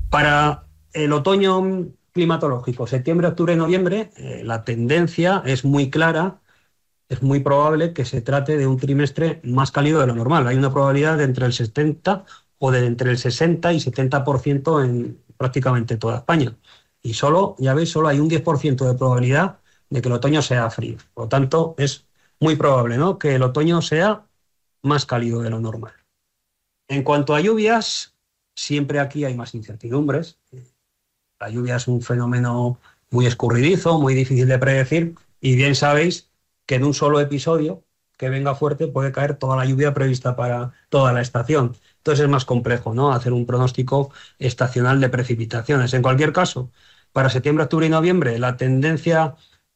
Para el otoño climatológico, septiembre, octubre, noviembre, la tendencia es muy clara. Es muy probable que se trate de un trimestre más cálido de lo normal. Hay una probabilidad de entre el 70 o de entre el 60 y 70% en prácticamente toda España. Y solo, ya veis, solo hay un 10% de probabilidad de que el otoño sea frío. Por lo tanto, es muy probable, ¿no?, que el otoño sea más cálido de lo normal. En cuanto a lluvias, siempre aquí hay más incertidumbres. La lluvia es un fenómeno muy escurridizo, muy difícil de predecir, y bien sabéis que en un solo episodio que venga fuerte puede caer toda la lluvia prevista para toda la estación. Entonces es más complejo, ¿no?, hacer un pronóstico estacional de precipitaciones. En cualquier caso, para septiembre, octubre y noviembre, la tendencia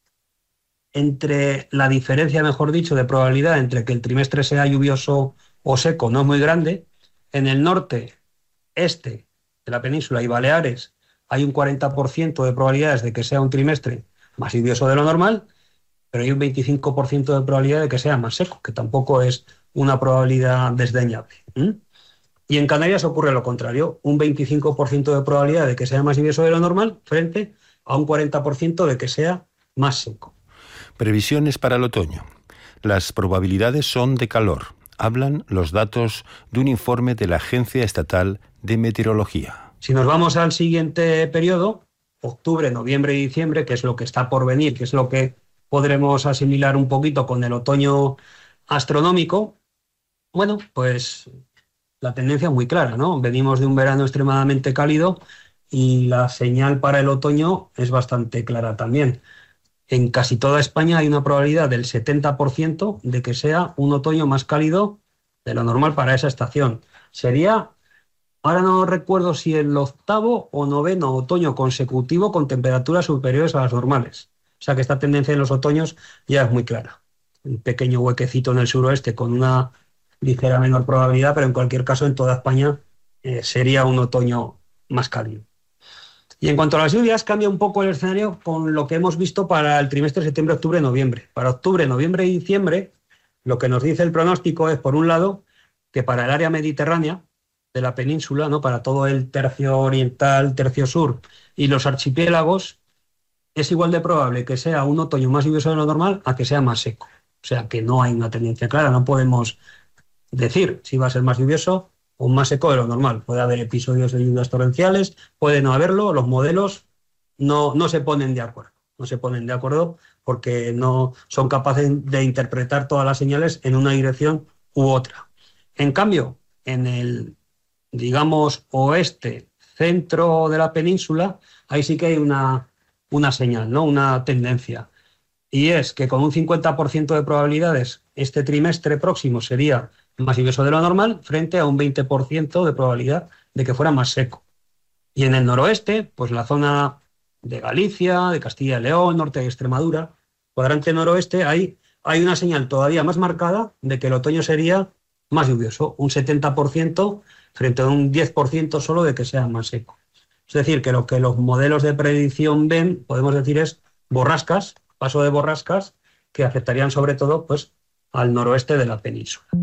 entre la diferencia, mejor dicho, de probabilidad entre que el trimestre sea lluvioso o seco no es muy grande. En el norte, este de la península y Baleares hay un 40% de probabilidades de que sea un trimestre más lluvioso de lo normal, pero hay un 25% de probabilidad de que sea más seco, que tampoco es una probabilidad desdeñable. Y en Canarias ocurre lo contrario, un 25% de probabilidad de que sea más lluvioso de lo normal frente a un 40% de que sea más seco. Previsiones para el otoño. Las probabilidades son de calor. Hablan los datos de un informe de la Agencia Estatal de Meteorología. Si nos vamos al siguiente periodo, octubre, noviembre y diciembre, que es lo que está por venir, que es lo que podremos asimilar un poquito con el otoño astronómico, bueno, pues la tendencia es muy clara, ¿no? Venimos de un verano extremadamente cálido y la señal para el otoño es bastante clara también. En casi toda España hay una probabilidad del 70% de que sea un otoño más cálido de lo normal para esa estación. Sería, ahora no recuerdo si el octavo o noveno otoño consecutivo con temperaturas superiores a las normales. O sea que esta tendencia en los otoños ya es muy clara. Un pequeño huequecito en el suroeste con una ligera menor probabilidad, pero en cualquier caso en toda España sería un otoño más cálido. Y en cuanto a las lluvias, cambia un poco el escenario con lo que hemos visto para el trimestre septiembre, octubre, noviembre. Para octubre, noviembre y diciembre, lo que nos dice el pronóstico es, por un lado, que para el área mediterránea de la península, ¿no?, para todo el tercio oriental, tercio sur y los archipiélagos, es igual de probable que sea un otoño más lluvioso de lo normal a que sea más seco. O sea que no hay una tendencia clara, no podemos decir si va a ser más lluvioso o más seco de lo normal. Puede haber episodios de lluvias torrenciales, puede no haberlo, los modelos no se ponen de acuerdo. No se ponen de acuerdo porque no son capaces de interpretar todas las señales en una dirección u otra. En cambio, en el, digamos, oeste, centro de la península, ahí sí que hay una señal, ¿no?, una tendencia. Y es que con un 50% de probabilidades este trimestre próximo sería más lluvioso de lo normal frente a un 20% de probabilidad de que fuera más seco. Y en el noroeste, pues la zona de Galicia, de Castilla y León, norte de Extremadura, cuadrante noroeste, hay una señal todavía más marcada de que el otoño sería más lluvioso, un 70% frente a un 10% solo de que sea más seco. Es decir, que lo que los modelos de predicción ven, podemos decir, es borrascas, paso de borrascas, que afectarían sobre todo pues al noroeste de la península.